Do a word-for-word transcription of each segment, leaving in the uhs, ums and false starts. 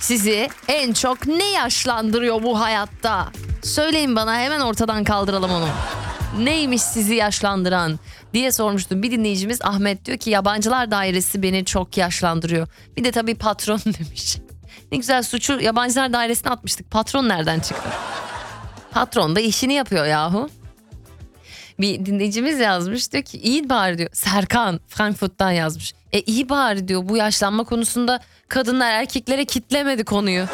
Sizi en çok ne yaşlandırıyor bu hayatta? Söyleyin bana, hemen ortadan kaldıralım onu. Neymiş sizi yaşlandıran diye sormuştum. Bir dinleyicimiz Ahmet diyor ki yabancılar dairesi beni çok yaşlandırıyor. Bir de tabii patron demiş. Ne güzel, suçu yabancılar dairesine atmıştık. Patron nereden çıktı? Patron da işini yapıyor yahu. Bir dinleyicimiz yazmış, diyor ki iyi bari diyor. Serkan Frankfurt'tan yazmış. E iyi bari diyor, bu yaşlanma konusunda kadınlar erkeklere kitlemedi konuyu.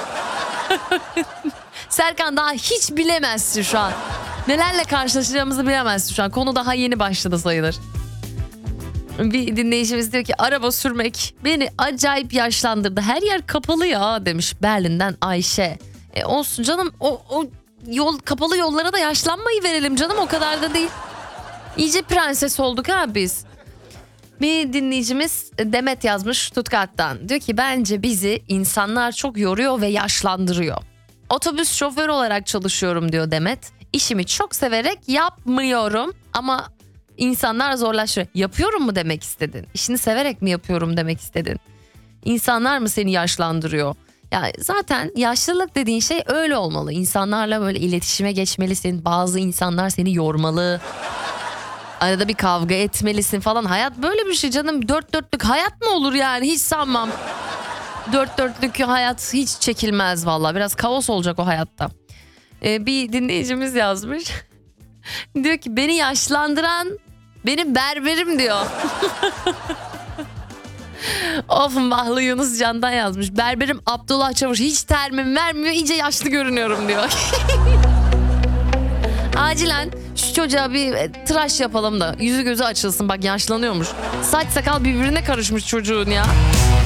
Serkan, daha hiç bilemezsin şu an. Nelerle karşılaşacağımızı bilemezsin şu an. Konu daha yeni başladı sayılır. Bir dinleyicimiz diyor ki araba sürmek beni acayip yaşlandırdı. Her yer kapalı ya demiş Berlin'den Ayşe. E olsun canım, o, o yol kapalı yollara da yaşlanmayı verelim canım, o kadar da değil. İyice prenses olduk ha biz. Bir dinleyicimiz Demet yazmış Stuttgart'tan. Diyor ki bence bizi insanlar çok yoruyor ve yaşlandırıyor. Otobüs şoförü olarak çalışıyorum diyor Demet. İşimi çok severek yapmıyorum ama insanlar zorlaştırıyor. Yapıyorum mu demek istedin? İşini severek mi yapıyorum demek istedin? İnsanlar mı seni yaşlandırıyor? Ya zaten yaşlılık dediğin şey öyle olmalı. İnsanlarla böyle iletişime geçmelisin. Bazı insanlar seni yormalı. Arada bir kavga etmelisin falan. Hayat böyle bir şey canım. Dört dörtlük hayat mı olur yani? Hiç sanmam. Dört dörtlük hayat hiç çekilmez vallahi. Biraz kaos olacak o hayatta. Ee, bir dinleyicimiz yazmış. Diyor ki beni yaşlandıran benim berberim diyor. Of, Mahlı Yunus Can'dan yazmış. Berberim Abdullah Çavuş hiç termim vermiyor, iyice yaşlı görünüyorum diyor. Acilen şu çocuğa bir tıraş yapalım da yüzü gözü açılsın, bak yaşlanıyormuş. Saç sakal birbirine karışmış çocuğun ya.